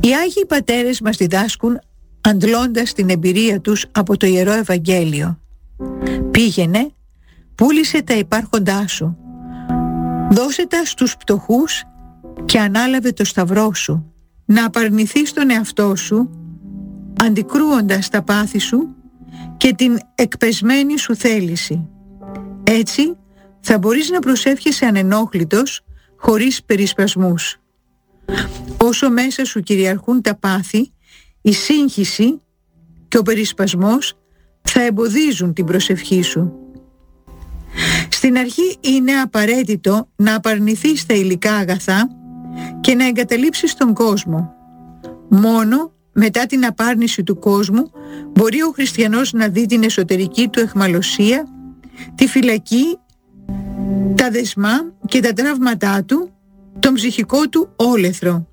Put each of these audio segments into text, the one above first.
Οι Άγιοι Πατέρες μας διδάσκουν αντλώντας την εμπειρία τους από το Ιερό Ευαγγέλιο. Πήγαινε, πούλησε τα υπάρχοντά σου, δώσε τα στους πτωχούς και ανάλαβε το σταυρό σου. Να απαρνηθείς τον εαυτό σου, αντικρούοντας τα πάθη σου και την εκπεσμένη σου θέληση. Έτσι θα μπορείς να προσεύχεσαι ανενόχλητος, χωρίς περισπασμούς. Όσο μέσα σου κυριαρχούν τα πάθη, η σύγχυση και ο περισπασμός θα εμποδίζουν την προσευχή σου. Στην αρχή είναι απαραίτητο να απαρνηθείς τα υλικά αγαθά και να εγκαταλείψεις τον κόσμο. Μόνο μετά την απάρνηση του κόσμου μπορεί ο χριστιανός να δει την εσωτερική του αιχμαλωσία, τη φυλακή, τα δεσμά και τα τραύματά του, τον ψυχικό του όλεθρο.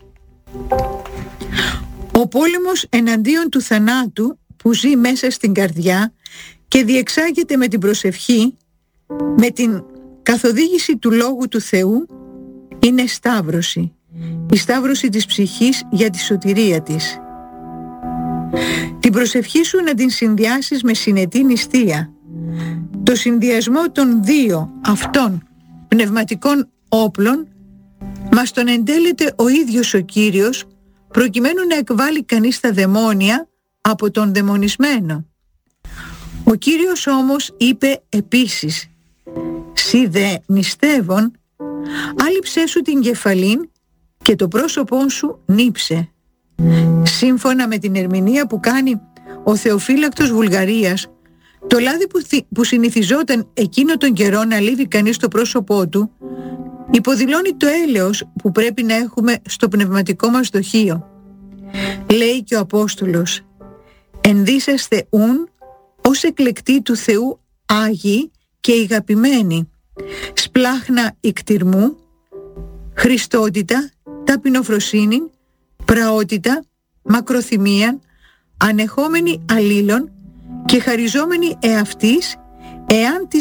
Ο πόλεμος εναντίον του θανάτου που ζει μέσα στην καρδιά και διεξάγεται με την προσευχή, με την καθοδήγηση του Λόγου του Θεού, είναι σταύρωση. Η σταύρωση της ψυχής για τη σωτηρία της. Την προσευχή σου να την συνδυάσεις με συνετή νηστεία. Το συνδυασμό των δύο αυτών πνευματικών όπλων μας τον εντέλεται ο ίδιος ο Κύριος, προκειμένου να εκβάλει κανείς τα δαιμόνια από τον δαιμονισμένο. Ο Κύριος όμως είπε επίσης: «Σι δε νηστεύων, άλυψέ σου την κεφαλήν και το πρόσωπό σου νύψε». Σύμφωνα με την ερμηνεία που κάνει ο Θεοφύλακτος Βουλγαρίας, το λάδι που συνηθιζόταν εκείνο τον καιρό να λύβει κανείς το πρόσωπό του, υποδηλώνει το έλεος που πρέπει να έχουμε στο πνευματικό μας δοχείο. Λέει και ο Απόστολος: «Ενδύσαστε ουν ως εκλεκτοί του Θεού Άγιοι και ηγαπημένοι, σπλάχνα ικτηρμού, χριστότητα, ταπεινοφροσύνη, πραότητα, μακροθυμία, ανεχόμενοι αλλήλων και χαριζόμενοι εαυτής, εάν